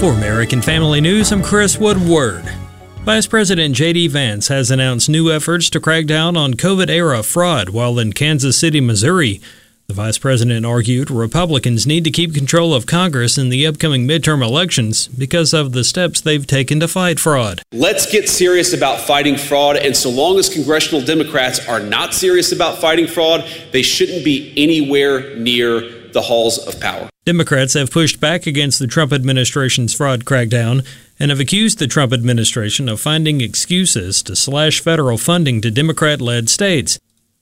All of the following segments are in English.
For American Family News, I'm Chris Woodward. Vice President J.D. Vance has announced new efforts to crack down on COVID-era fraud while in Kansas City, Missouri. The vice president argued Republicans need to keep control of Congress in the upcoming midterm elections because of the steps they've taken to fight fraud. Let's get serious about fighting fraud, and so long as congressional Democrats are not serious about fighting fraud, they shouldn't be anywhere near the halls of power. Democrats have pushed back against the Trump administration's fraud crackdown and have accused the Trump administration of finding excuses to slash federal funding to Democrat-led states.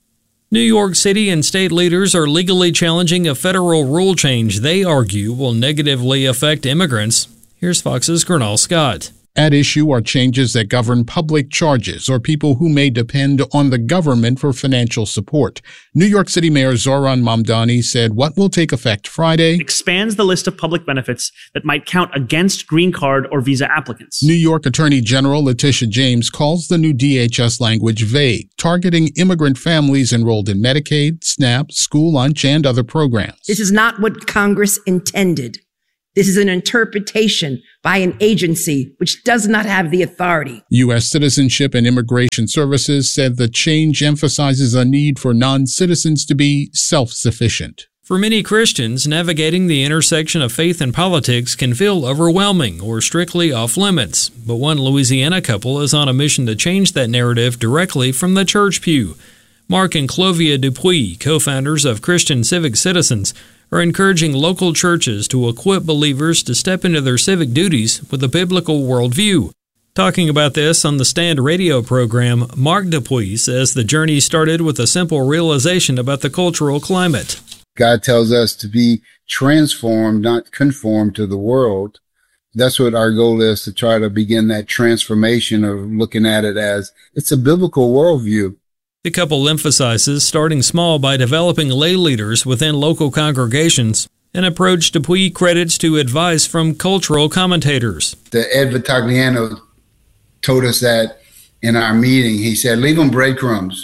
New York City and state leaders are legally challenging a federal rule change they argue will negatively affect immigrants. Here's Fox's Gernal Scott. At issue are changes that govern public charges or people who may depend on the government for financial support. New York City Mayor Zohran Mamdani said what will take effect Friday expands the list of public benefits that might count against green card or visa applicants. New York Attorney General Letitia James calls the new DHS language vague, targeting immigrant families enrolled in Medicaid, SNAP, school lunch, and other programs. This is not what Congress intended. This is an interpretation by an agency which does not have the authority. U.S. Citizenship and Immigration Services said the change emphasizes a need for non-citizens to be self-sufficient. For many Christians, navigating the intersection of faith and politics can feel overwhelming or strictly off limits. But one Louisiana couple is on a mission to change that narrative directly from the church pew. Mark and Clovia Dupuis, co-founders of Christian Civic Citizens, are encouraging local churches to equip believers to step into their civic duties with a biblical worldview. Talking about this on the Stand radio program, Mark Dupuis says the journey started with a simple realization about the cultural climate. God tells us to be transformed, not conformed to the world. That's what our goal is, to try to begin that transformation of looking at it as it's a biblical worldview. The couple emphasizes starting small by developing lay leaders within local congregations, an approach Dupuis credits to advice from cultural commentators. Ed Vitagliano told us that in our meeting. He said, leave them breadcrumbs.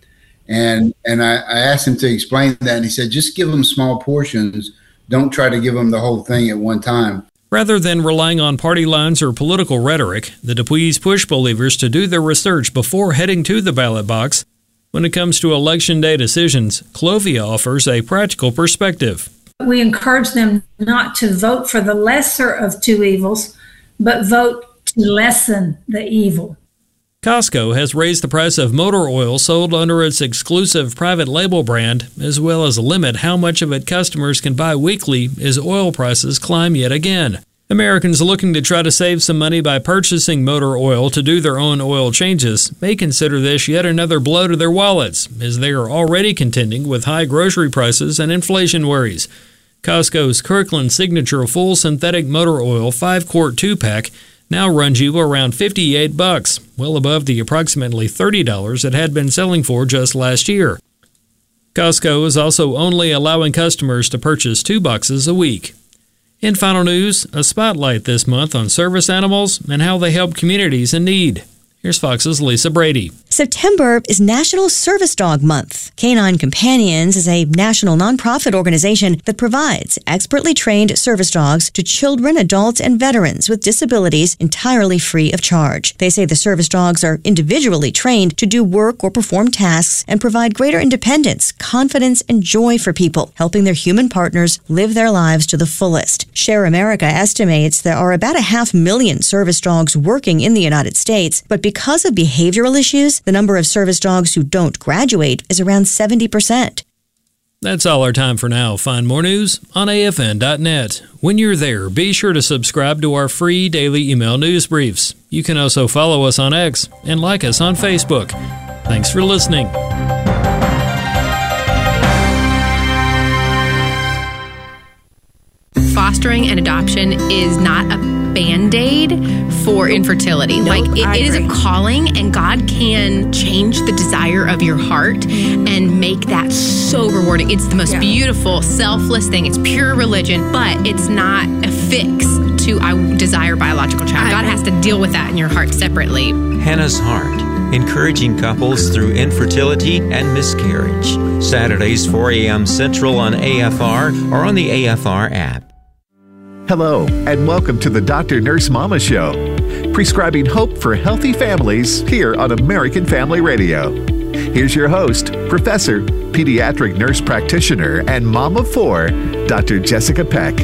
And I asked him to explain that, and he said, just give them small portions. Don't try to give them the whole thing at one time. Rather than relying on party lines or political rhetoric, the Dupuis push believers to do their research before heading to the ballot box. When it comes to Election Day decisions, Clovia offers a practical perspective. We encourage them not to vote for the lesser of two evils, but vote to lessen the evil. Costco has raised the price of motor oil sold under its exclusive private label brand, as well as limit how much of it customers can buy weekly as oil prices climb yet again. Americans looking to try to save some money by purchasing motor oil to do their own oil changes may consider this yet another blow to their wallets, as they are already contending with high grocery prices and inflation worries. Costco's Kirkland Signature Full Synthetic Motor Oil 5-quart 2-pack now runs you around $58, well above the approximately $30 it had been selling for just last year. Costco is also only allowing customers to purchase 2 boxes a week. In final news, a spotlight this month on service animals and how they help communities in need. Here's Fox's Lisa Brady. September is National Service Dog Month. Canine Companions is a national nonprofit organization that provides expertly trained service dogs to children, adults, and veterans with disabilities entirely free of charge. They say the service dogs are individually trained to do work or perform tasks and provide greater independence, confidence, and joy for people, helping their human partners live their lives to the fullest. Share America estimates there are about 500,000 service dogs working in the United States, but because of behavioral issues, the number of service dogs who don't graduate is around 70%. That's all our time for now. Find more news on AFN.net. When you're there, be sure to subscribe to our free daily email news briefs. You can also follow us on X and like us on Facebook. Thanks for listening. Fostering and adoption is not a Band-Aid for infertility. It is a calling, and God can change the desire of your heart and make that so rewarding. It's the most beautiful, selfless thing. It's pure religion, but it's not a fix to I desire biological child. God has to deal with that in your heart separately. Hannah's Heart, encouraging couples through infertility and miscarriage. Saturdays, 4 a.m. Central on AFR or on the AFR app. Hello, and welcome to the Dr. Nurse Mama Show, prescribing hope for healthy families here on American Family Radio. Here's your host, Professor, Pediatric Nurse Practitioner, and Mom of 4, Dr. Jessica Peck.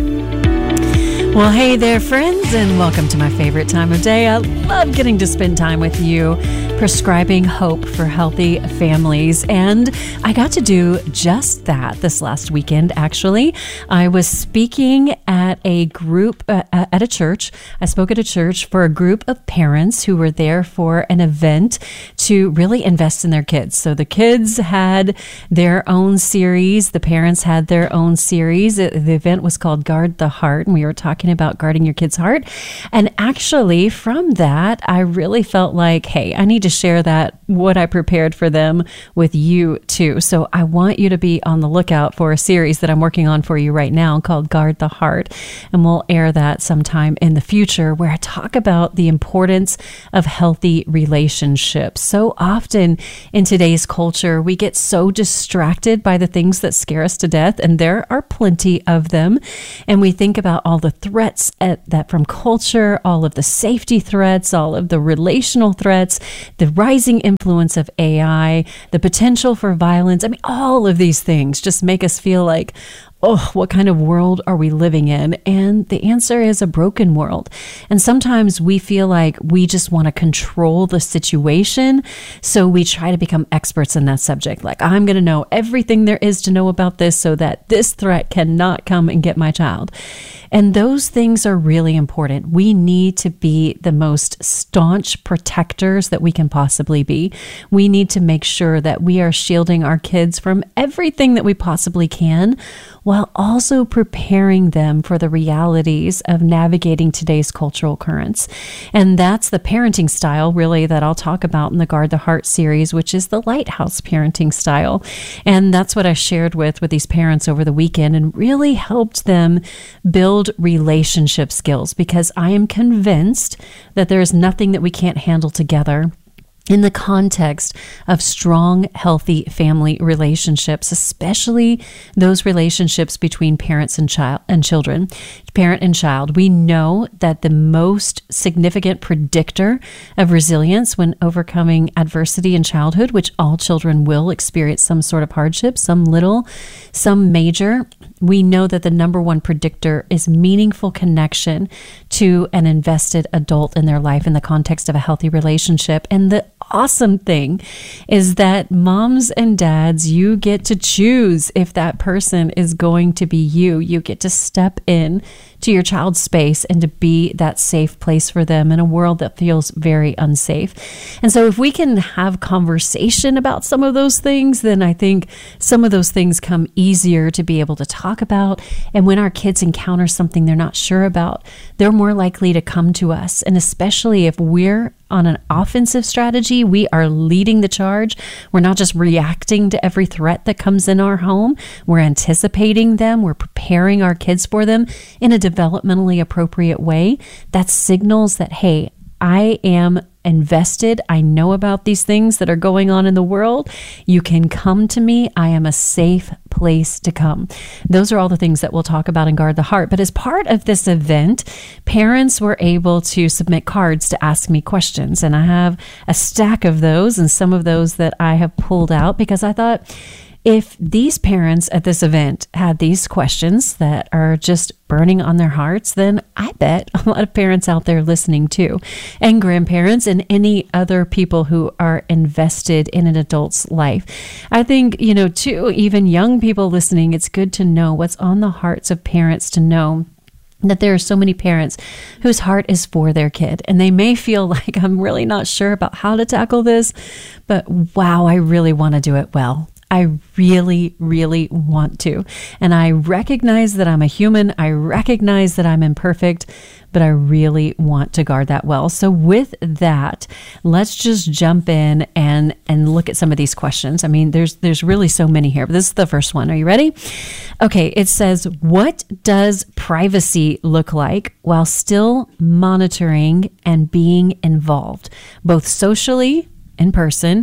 Well, hey there, friends, and welcome to my favorite time of day. I love getting to spend time with you, prescribing hope for healthy families. And I got to do just that this last weekend, actually. I was speaking at a group, at a church. I spoke at a church for a group of parents who were there for an event to really invest in their kids. So the kids had their own series. The parents had their own series. The event was called Guard the Heart, and we were talking about guarding your kid's heart. And actually from that, I really felt like, hey, I need to share that, what I prepared for them, with you too. So I want you to be on the lookout for a series that I'm working on for you right now called Guard the Heart. And we'll air that sometime in the future, where I talk about the importance of healthy relationships. So often in today's culture, we get so distracted by the things that scare us to death, and there are plenty of them. And we think about all the threats that from culture, all of the safety threats, all of the relational threats, the rising influence of AI, the potential for violence. I mean, all of these things just make us feel like, oh, what kind of world are we living in? And the answer is a broken world. And sometimes we feel like we just want to control the situation. So we try to become experts in that subject. Like, I'm going to know everything there is to know about this so that this threat cannot come and get my child. And those things are really important. We need to be the most staunch protectors that we can possibly be. We need to make sure that we are shielding our kids from everything that we possibly can, while also preparing them for the realities of navigating today's cultural currents. And that's the parenting style, really, that I'll talk about in the Guard the Heart series, which is the Lighthouse parenting style. And that's what I shared with these parents over the weekend, and really helped them build relationship skills, because I am convinced that there is nothing that we can't handle together in the context of strong, healthy family relationships, especially those relationships between parents and children, parent and child. We know that the most significant predictor of resilience when overcoming adversity in childhood, which all children will experience some sort of hardship, some little, some major, we know that the number one predictor is meaningful connection to an invested adult in their life in the context of a healthy relationship. And the awesome thing is that moms and dads, you get to choose if that person is going to be you. You get to step in to your child's space and to be that safe place for them in a world that feels very unsafe. And so if we can have conversation about some of those things, then I think some of those things come easier to be able to talk about. And when our kids encounter something they're not sure about, they're more likely to come to us. And especially if we're on an offensive strategy, we are leading the charge. We're not just reacting to every threat that comes in our home. We're anticipating them. We're preparing our kids for them in a developmentally appropriate way. That signals that, hey, I am invested. I know about these things that are going on in the world. You can come to me. I am a safe place to come. Those are all the things that we'll talk about in Guard the Heart. But as part of this event, parents were able to submit cards to ask me questions. And I have a stack of those, and some of those that I have pulled out because I thought, if these parents at this event had these questions that are just burning on their hearts, then I bet a lot of parents out there listening too, and grandparents and any other people who are invested in an adult's life. I think, too, even young people listening, it's good to know what's on the hearts of parents, to know that there are so many parents whose heart is for their kid, and they may feel like, I'm really not sure about how to tackle this, but wow, I really want to do it well. I really, really want to. And I recognize that I'm a human. I recognize that I'm imperfect, but I really want to guard that well. So with that, let's just jump in and look at some of these questions. I mean, there's really so many here, but this is the first one. Are you ready? Okay, it says, what does privacy look like while still monitoring and being involved, both socially, in person,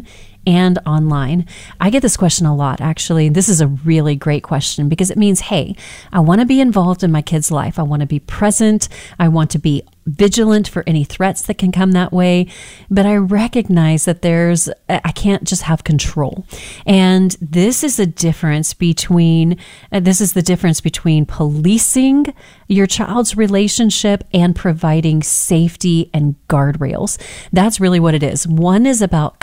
and online? I get this question a lot, actually. This is a really great question because it means, hey, I want to be involved in my kid's life. I want to be present. I want to be vigilant for any threats that can come that way. But I recognize that I can't just have control. And this is the difference between policing your child's relationship and providing safety and guardrails. That's really what it is. One is about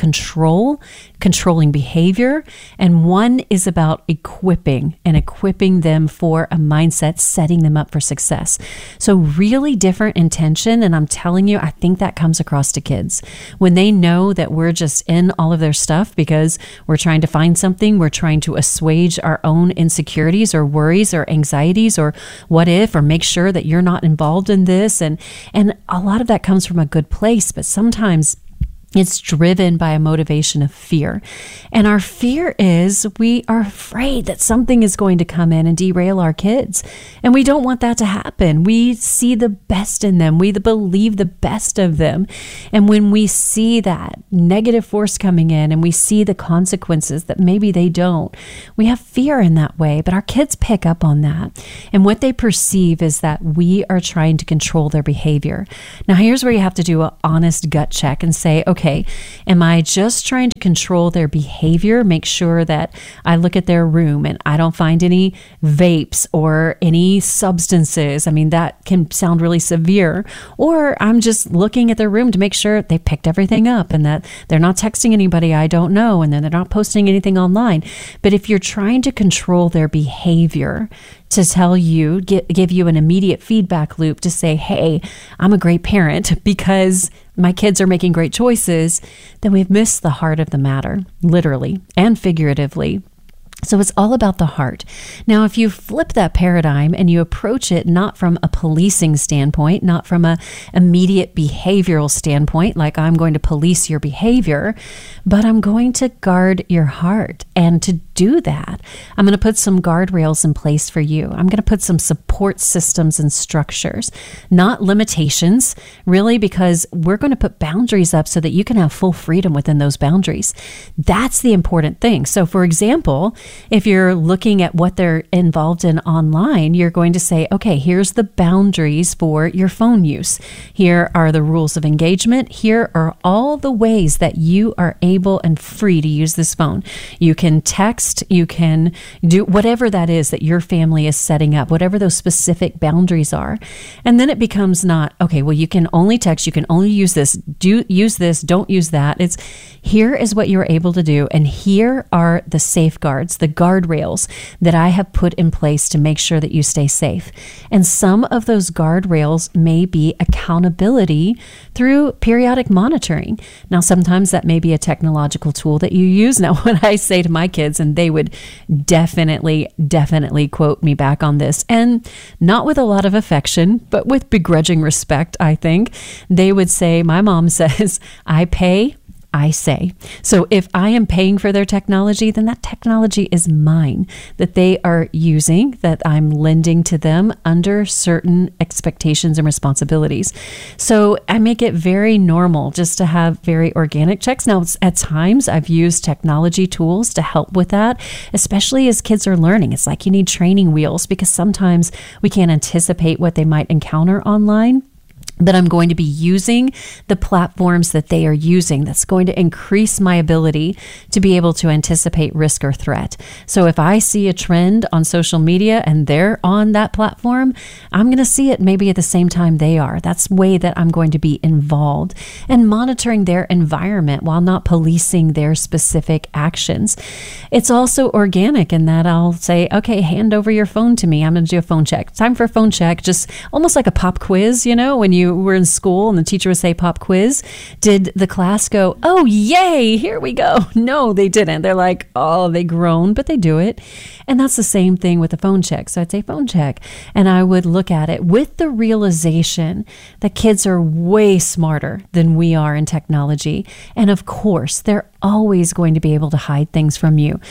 controlling behavior, and one is about equipping them for a mindset, setting them up for success. So really different intention. And I'm telling you, I think that comes across to kids when they know that we're just in all of their stuff because we're trying to find something, we're trying to assuage our own insecurities or worries or anxieties or what if, or make sure that you're not involved in this. And a lot of that comes from a good place, but sometimes it's driven by a motivation of fear. And our fear is we are afraid that something is going to come in and derail our kids. And we don't want that to happen. We see the best in them. We believe the best of them. And when we see that negative force coming in and we see the consequences that maybe they don't, we have fear in that way. But our kids pick up on that. And what they perceive is that we are trying to control their behavior. Now, here's where you have to do an honest gut check and say, okay, am I just trying to control their behavior? Make sure that I look at their room and I don't find any vapes or any substances. I mean, that can sound really severe. Or I'm just looking at their room to make sure they picked everything up and that they're not texting anybody I don't know and then they're not posting anything online. But if you're trying to control their behavior, to tell you, give you an immediate feedback loop to say, hey, I'm a great parent because my kids are making great choices, then we've missed the heart of the matter, literally and figuratively. So it's all about the heart. Now, if you flip that paradigm and you approach it not from a policing standpoint, not from a immediate behavioral standpoint, like I'm going to police your behavior, but I'm going to guard your heart. And to do that, I'm going to put some guardrails in place for you. I'm going to put some support systems and structures, not limitations, really, because we're going to put boundaries up so that you can have full freedom within those boundaries. That's the important thing. So, for example, if you're looking at what they're involved in online, you're going to say, okay, here's the boundaries for your phone use. Here are the rules of engagement. Here are all the ways that you are able and free to use this phone. You can text, you can do whatever that is that your family is setting up, whatever those specific boundaries are. And then it becomes not, okay, well, you can only text, you can only use this, use this, don't use that. It's here is what you're able to do. And here are the safeguards, the guardrails that I have put in place to make sure that you stay safe. And some of those guardrails may be accountability through periodic monitoring. Now, sometimes that may be a technological tool that you use. Now, when I say to my kids, and they would definitely quote me back on this, and not with a lot of affection, but with begrudging respect, I think, they would say, my mom says, I pay, I say. So if I am paying for their technology, then that technology is mine, that they are using, that I'm lending to them under certain expectations and responsibilities. So I make it very normal just to have very organic checks. Now, at times I've used technology tools to help with that, especially as kids are learning. It's like you need training wheels because sometimes we can't anticipate what they might encounter online. That I'm going to be using the platforms that they are using. That's going to increase my ability to be able to anticipate risk or threat. So if I see a trend on social media and they're on that platform, I'm going to see it maybe at the same time they are. That's the way that I'm going to be involved and monitoring their environment while not policing their specific actions. It's also organic in that I'll say, okay, hand over your phone to me. I'm going to do a phone check. Time for a phone check. Just almost like a pop quiz, you know, when you were in school and the teacher would say pop quiz. Did the class go, oh, yay, here we go? No, they didn't. They're like, oh, they groan, but they do it. And that's the same thing with a phone check. So I'd say phone check. And I would look at it with the realization that kids are way smarter than we are in technology. And of course, they're always going to be able to hide things from you.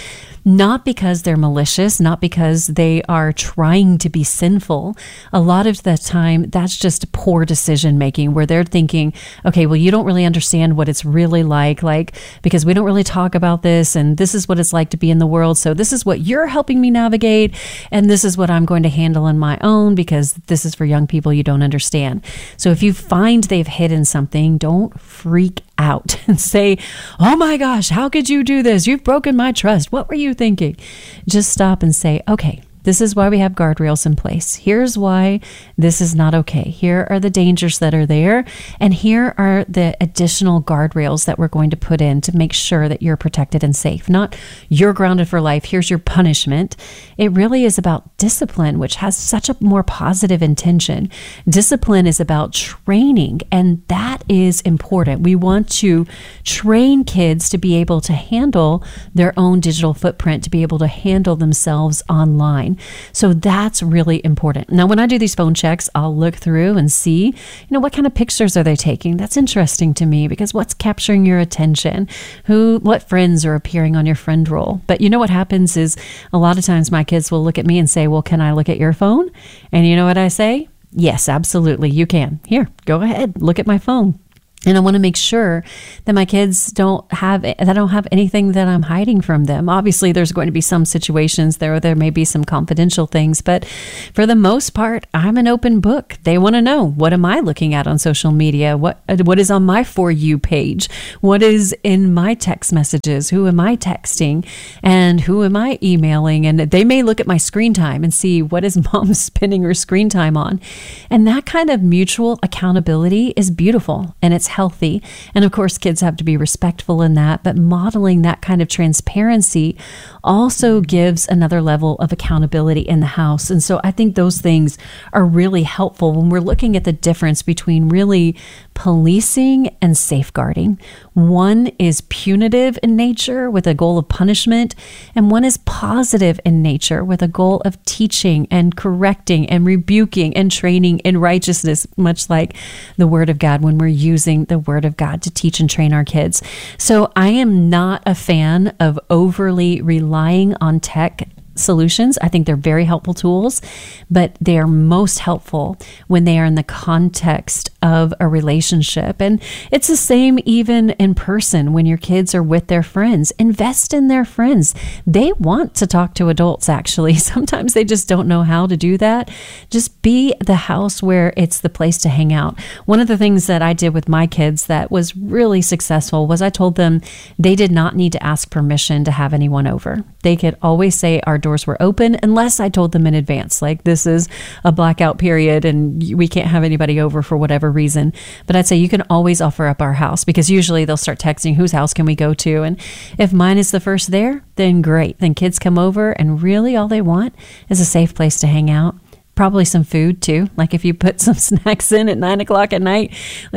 not because they're malicious, not because they are trying to be sinful. A lot of the time, that's just poor decision making where they're thinking, okay, well, you don't really understand what it's really like, because we don't really talk about this, and this is what it's like to be in the world. So this is what you're helping me navigate, and this is what I'm going to handle on my own because this is for young people you don't understand. So if you find they've hidden something, don't freak out and say, oh my gosh, how could you do this? You've broken my trust. What were you thinking? Just stop and say, okay, this is why we have guardrails in place. Here's why this is not okay. Here are the dangers that are there. And here are the additional guardrails that we're going to put in to make sure that you're protected and safe. Not you're grounded for life. Here's your punishment. It really is about discipline, which has such a more positive intention. Discipline is about training, and that is important. We want to train kids to be able to handle their own digital footprint, to be able to handle themselves online. So that's really important. Now, when I do these phone checks, I'll look through and see, what kind of pictures are they taking? That's interesting to me because what's capturing your attention? What friends are appearing on your friend roll? But what happens is a lot of times my kids will look at me and say, well, can I look at your phone? And you know what I say? Yes, absolutely, you can. Here, go ahead, look at my phone. And I want to make sure that my kids don't have anything that I'm hiding from them. Obviously, there's going to be some situations there may be some confidential things, but for the most part, I'm an open book. They want to know, what am I looking at on social media? What is on my For You page? What is in my text messages? Who am I texting? And who am I emailing? And they may look at my screen time and see, what is mom spending her screen time on? And that kind of mutual accountability is beautiful, and it's healthy. And of course, kids have to be respectful in that, but modeling that kind of transparency also gives another level of accountability in the house. And so I think those things are really helpful when we're looking at the difference between really policing and safeguarding. One is punitive in nature with a goal of punishment, and one is positive in nature with a goal of teaching and correcting and rebuking and training in righteousness, much like the Word of God when we're using the Word of God to teach and train our kids. So I am not a fan of overly relying on tech solutions. I think they're very helpful tools, but they are most helpful when they are in the context of a relationship. And it's the same even in person when your kids are with their friends. Invest in their friends. They want to talk to adults, actually. Sometimes they just don't know how to do that. Just be the house where it's the place to hang out. One of the things that I did with my kids that was really successful was I told them they did not need to ask permission to have anyone over. They could always say our doors were open unless I told them in advance, like this is a blackout period and we can't have anybody over for whatever reason. But I'd say you can always offer up our house, because usually they'll start texting, whose house can we go to? And if mine is the first there, then great. Then kids come over and really all they want is a safe place to hang out. Probably some food too. Like if you put some snacks in at 9:00 at night,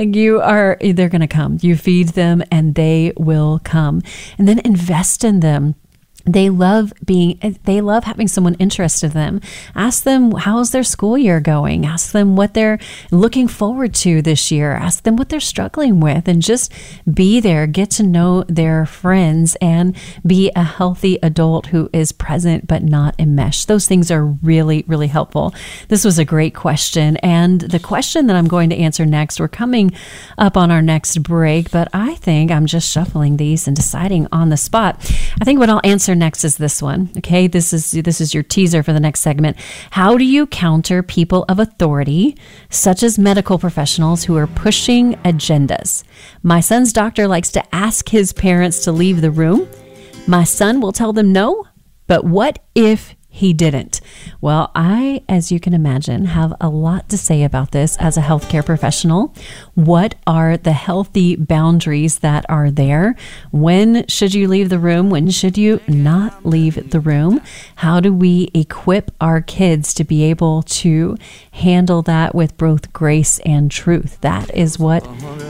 they're going to come. You feed them and they will come. And then invest in them. They love having someone interested in them. Ask them, how's their school year going? Ask them what they're looking forward to this year. Ask them what they're struggling with, and just be there, get to know their friends, and be a healthy adult who is present but not enmeshed. Those things are really, really helpful. This was a great question. And the question that I'm going to answer next, we're coming up on our next break, but I think I'm just shuffling these and deciding on the spot. I think what I'll answer next is this one. Okay, this is your teaser for the next segment. How do you counter people of authority, such as medical professionals who are pushing agendas? My son's doctor likes to ask his parents to leave the room. My son will tell them no, but what if he didn't? Well, I, as you can imagine, have a lot to say about this as a healthcare professional. What are the healthy boundaries that are there? When should you leave the room? When should you not leave the room? How do we equip our kids to be able to handle that with both grace and truth? That is what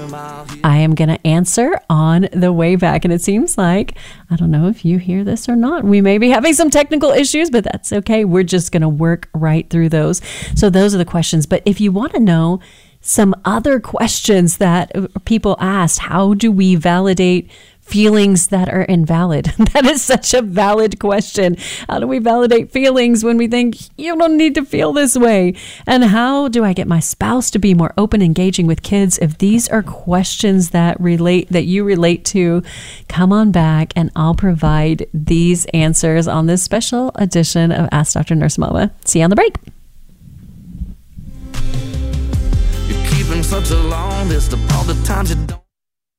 I am going to answer on the way back. And it seems like, I don't know if you hear this or not, we may be having some technical issues, but that's okay. We're just going to work right through those. So those are the questions. But if you want to know some other questions that people asked, how do we validate feelings that are invalid? That is such a valid question. How do we validate feelings when we think you don't need to feel this way? And how do I get my spouse to be more open, engaging with kids? If these are questions that you relate to, come on back and I'll provide these answers on this special edition of Ask Dr. Nurse Mama. See you on the break. You're keeping such a long list of all the times you don't.